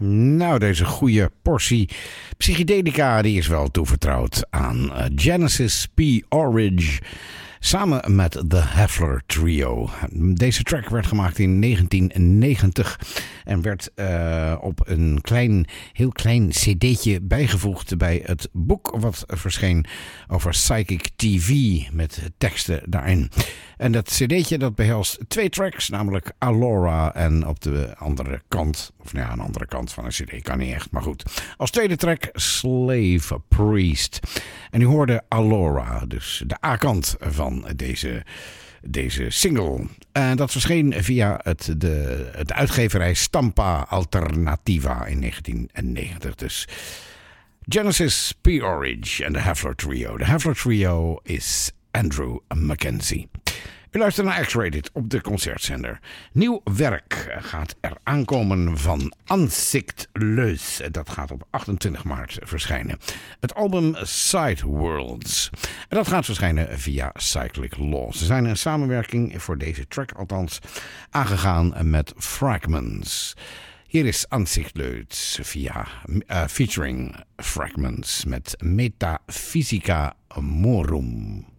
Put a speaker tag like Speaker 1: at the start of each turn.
Speaker 1: Nou, deze goede portie psychedelica die is wel toevertrouwd aan Genesis P. Orridge samen met The Heffler Trio. Deze track werd gemaakt in 1990 en werd op een heel klein cd'tje bijgevoegd bij het boek wat verscheen over Psychic TV met teksten daarin. En dat cd'tje dat behelst 2 tracks, namelijk Alora en op de andere kant, een andere kant van een cd kan niet echt, maar goed. Als tweede track Slave Priest. En u hoorde Alora, dus de A-kant van deze single. En dat verscheen via de uitgeverij Stampa Alternativa in 1990. Dus Genesis P. Orridge en de Heffler Trio. De Heffler Trio is Andrew Mackenzie. U luistert naar X-Rated op de concertzender. Nieuw werk gaat er aankomen van Ansichtloos. Dat gaat op 28 maart verschijnen. Het album Sideworlds. En dat gaat verschijnen via Cyclic Law. Ze zijn een samenwerking voor deze track althans aangegaan met Fragments. Hier is Ansichtloos featuring Fragments met Metaphysica Morum.